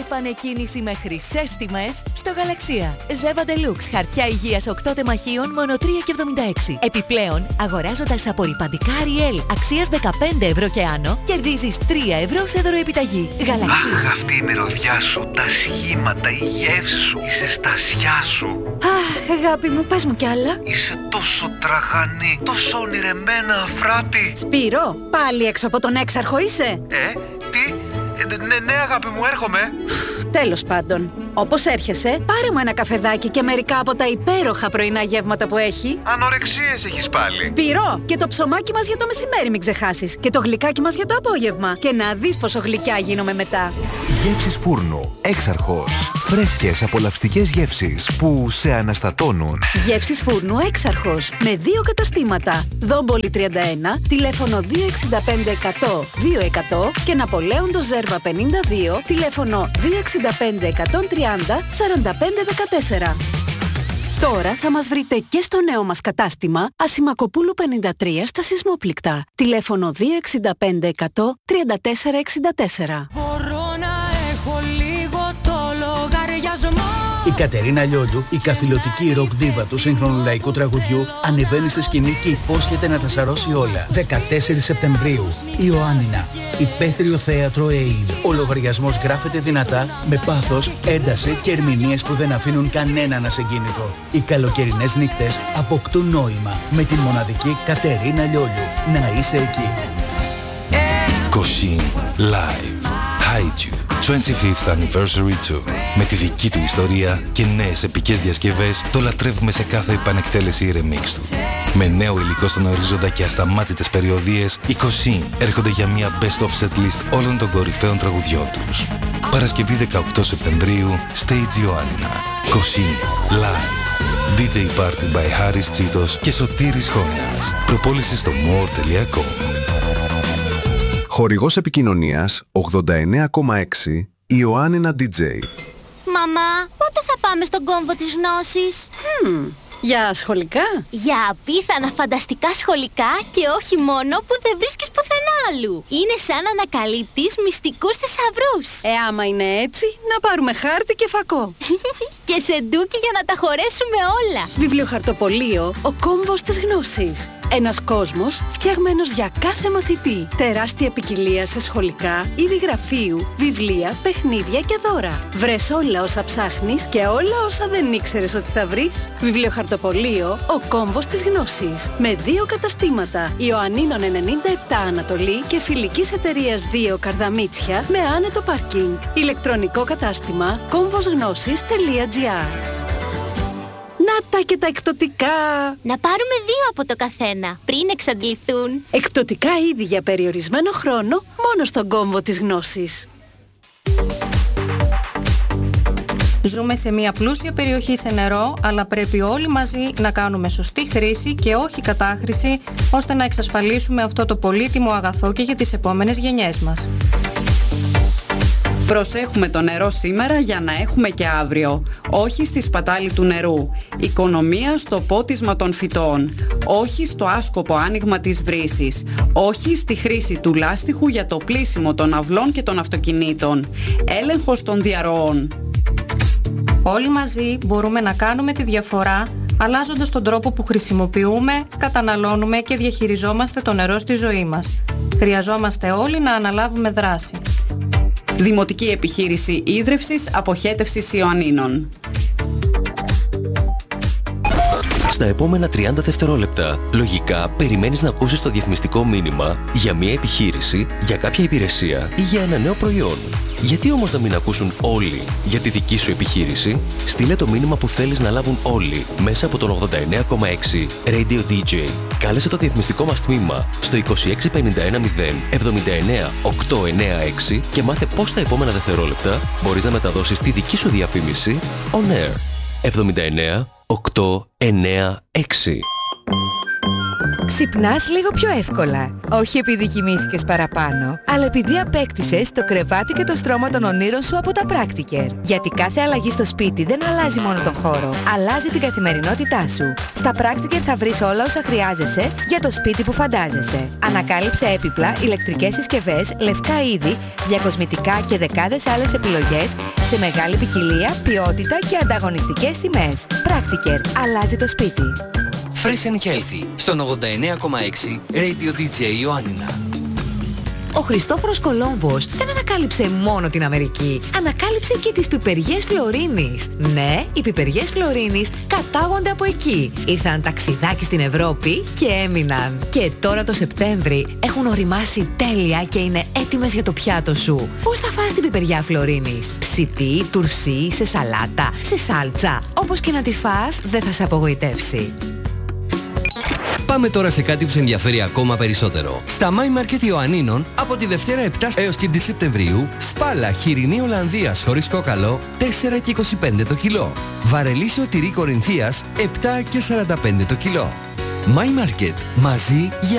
επανεκκίνηση με χρυσές τιμές στο Γαλαξία. Ζέβα Deluxe, χαρτιά υγείας 8 τεμαχίων, μόνο 3,76. Επιπλέον, αγοράζοντας απορρυπαντικά Ariel αξίας 15 ευρώ και άνω, κερδίζεις 3 ευρώ σε δωροεπιταγή. Γαλαξία. Αχ, αυτή η μυρωδιά σου, τα σχήματα, η γεύση σου, η ζεστασιά σου. Αχ, αγάπη μου, πες μου κι άλλα. Είσαι τόσο τραχανή, τόσο ονειρεμένα, Αφράτη. Σπύρο, πάλι έξω από τον έξαρχο είσαι? Τι? Ναι, αγάπη μου, έρχομαι. Τέλος πάντων, όπως έρχεσαι, πάρε μου ένα καφεδάκι και μερικά από τα υπέροχα πρωινά γεύματα που έχει. Ανορεξίες έχεις πάλι. Σπύρο, και το ψωμάκι μας για το μεσημέρι μην ξεχάσεις. Και το γλυκάκι μας για το απόγευμα. Και να δεις πόσο γλυκιά γίνομαι μετά. Γεύσεις φούρνου. Έξαρχος. Φρέσκες απολαυστικές γεύσεις που σε αναστατώνουν. Γεύσεις φούρνου Έξαρχος. Με 2 καταστήματα. Δόμπολη 31, τηλέφωνο 265 100 200 και Ναπολέοντο Ζέρβα 52, τηλέφωνο 265 130 45 14. Τώρα θα μας βρείτε και στο νέο μας κατάστημα Ασημακοπούλου 53 στα Σεισμόπληκτα. Τηλέφωνο 265 100 34 64. Μπορώ να έχω λίγο το λογαριασμό. Η Κατερίνα Λιόλιου, η καθηλωτική ροκ ντίβα του σύγχρονου λαϊκού τραγουδιού, ανεβαίνει στη σκηνή και υπόσχεται να τα σαρώσει όλα. 14 Σεπτεμβρίου, Ιωάννινα, Υπαίθριο Θέατρο ΕΕ. Ο λογαριασμός γράφεται δυνατά, με πάθος, ένταση και ερμηνείες που δεν αφήνουν κανέναν ασυγκίνητο. Οι καλοκαιρινές νύχτες αποκτούν νόημα με τη μοναδική Κατερίνα Λιόλιου. Να είσαι εκεί. Κοσίν Live Haiju 25th Anniversary Tour. Με τη δική του ιστορία και νέες επικές διασκευές, το λατρεύουμε σε κάθε επανεκτέλεση remix του. Με νέο υλικό στον ορίζοντα και ασταμάτητες περιοδίες, οι Κοσίν έρχονται για μια best of set list όλων των κορυφαίων τραγουδιών τους. Παρασκευή 18 Σεπτεμβρίου, Stage Ιωάννινα. Κοσίν Live. DJ Party by Harris Cheetos και Σωτήρης Χόινας. Προπόληση στο more.com. Χορηγός επικοινωνίας 89,6 Ιωάννινα DJ. Μαμά, πότε θα πάμε στον κόμβο της γνώσης? Για σχολικά? Για απίθανα φανταστικά σχολικά και όχι μόνο που δεν βρίσκεις πουθενά άλλου. Είναι σαν να ανακαλύπτεις μυστικούς θησαυρούς. Άμα είναι έτσι, να πάρουμε χάρτη και φακό. Και σεντούκι για να τα χωρέσουμε όλα. Βιβλιοχαρτοπωλείο, ο κόμβος της γνώσης. Ένας κόσμος φτιαγμένος για κάθε μαθητή. Τεράστια ποικιλία σε σχολικά, είδη γραφείου, βιβλία, παιχνίδια και δώρα. Βρες όλα όσα ψάχνεις και όλα όσα δεν ήξερες ότι θα βρεις. Βιβλιοχαρτοπωλείο, ο κόμβος της γνώσης. Με 2 καταστήματα. Ιωαννίνων 97 Ανατολή και Φιλικής Εταιρείας 2 Καρδαμίτσια με άνετο πάρκινγκ. Ηλεκτρονικό κατάστημα κόμβοσγνώσης.gr. Να τα και τα εκπτωτικά! Να πάρουμε 2 από το καθένα, πριν εξαντληθούν. Εκπτωτικά είδη για περιορισμένο χρόνο, μόνο στον κόμβο της γνώσης. Ζούμε σε μια πλούσια περιοχή σε νερό, αλλά πρέπει όλοι μαζί να κάνουμε σωστή χρήση και όχι κατάχρηση, ώστε να εξασφαλίσουμε αυτό το πολύτιμο αγαθό και για τις επόμενες γενιές μας. Προσέχουμε το νερό σήμερα για να έχουμε και αύριο. Όχι στη σπατάλη του νερού. Οικονομία στο πότισμα των φυτών. Όχι στο άσκοπο άνοιγμα της βρύσης. Όχι στη χρήση του λάστιχου για το πλύσιμο των αυλών και των αυτοκινήτων. Έλεγχος των διαρροών. Όλοι μαζί μπορούμε να κάνουμε τη διαφορά, αλλάζοντας τον τρόπο που χρησιμοποιούμε, καταναλώνουμε και διαχειριζόμαστε το νερό στη ζωή μας. Χρειαζόμαστε όλοι να αναλάβουμε δράση. Δημοτική Επιχείρηση Ίδρευσης Αποχέτευσης Ιωαννίνων. Στα επόμενα 30 δευτερόλεπτα, λογικά περιμένεις να ακούσεις το διαφημιστικό μήνυμα για μια επιχείρηση, για κάποια υπηρεσία ή για ένα νέο προϊόν. Γιατί όμως να μην ακούσουν όλοι για τη δική σου επιχείρηση? Στείλε το μήνυμα που θέλεις να λάβουν όλοι μέσα από τον 89,6 Radio DJ. Κάλεσε το διαφημιστικό μας τμήμα στο 26510 79 896 και μάθε πώς τα επόμενα δευτερόλεπτα μπορείς να μεταδώσεις τη δική σου διαφήμιση on air. 79 896. Ξυπνάς λίγο πιο εύκολα. Όχι επειδή κοιμήθηκες παραπάνω, αλλά επειδή απέκτησες το κρεβάτι και το στρώμα των ονείρων σου από τα Practiker. Γιατί κάθε αλλαγή στο σπίτι δεν αλλάζει μόνο τον χώρο, αλλάζει την καθημερινότητά σου. Στα Practiker θα βρεις όλα όσα χρειάζεσαι για το σπίτι που φαντάζεσαι. Ανακάλυψε έπιπλα, ηλεκτρικές συσκευές, λευκά είδη, διακοσμητικά και δεκάδες άλλες επιλογές σε μεγάλη ποικιλία, ποιότητα και ανταγωνιστικές τιμές. Practiker. Αλλάζει το σπίτι. Fresh and Healthy στον 89,6 Radio DJ Ιωάννινα. Ο Χριστόφορος Κολόμβος δεν ανακάλυψε μόνο την Αμερική. Ανακάλυψε και τις πιπεριές Φλωρίνης. Ναι, οι πιπεριές Φλωρίνης κατάγονται από εκεί. Ήρθαν ταξιδάκι στην Ευρώπη και έμειναν. Και τώρα το Σεπτέμβρη έχουν οριμάσει τέλεια και είναι έτοιμες για το πιάτο σου. Πώς θα φας την πιπεριά Φλωρίνης? Ψητή, τουρσί, σε σαλάτα, σε σάλτσα. Όπως και να τη φας, δεν θα σε απογοητεύσει. Πάμε τώρα σε κάτι που σε ενδιαφέρει ακόμα περισσότερο. Στα My Market Ιωαννίνων, από τη Δευτέρα 7 έως και τη Σεπτεμβρίου, σπάλα χοιρινή Ολλανδίας χωρίς κόκαλο, 4,25 το κιλό. Βαρελίσιο τυρί Κορινθίας, 7,45 το κιλό. My Market, μαζί για